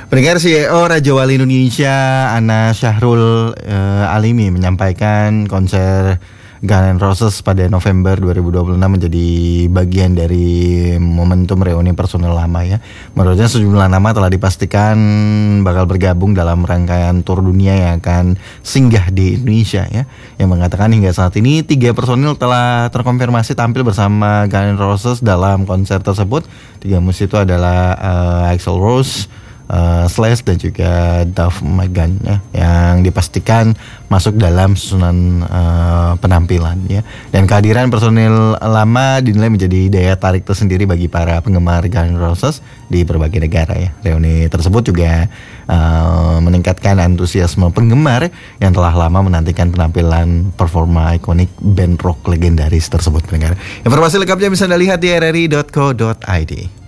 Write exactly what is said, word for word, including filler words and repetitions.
Pendengar, C E O Raja Wali Indonesia Ana Syahrul uh, Alimi menyampaikan konser Guns N' Roses pada November dua ribu dua puluh enam menjadi bagian dari momentum reuni personel lama ya. Menurutnya sejumlah nama telah dipastikan bakal bergabung dalam rangkaian tur dunia yang akan singgah di Indonesia ya. Yang mengatakan hingga saat ini tiga personil telah terkonfirmasi tampil bersama Guns N' Roses dalam konser tersebut. Tiga musisi itu adalah uh, Axl Rose, Uh, Slash dan juga Duff McKagan ya, yang dipastikan masuk dalam susunan uh, penampilan ya. Dan kehadiran personil lama dinilai menjadi daya tarik tersendiri bagi para penggemar Guns N' Roses di berbagai negara ya. Reuni tersebut juga uh, meningkatkan antusiasme penggemar yang telah lama menantikan penampilan performa ikonik band rock legendaris tersebut. Pendengar, informasi lengkapnya bisa Anda lihat di r r i dot co dot i d.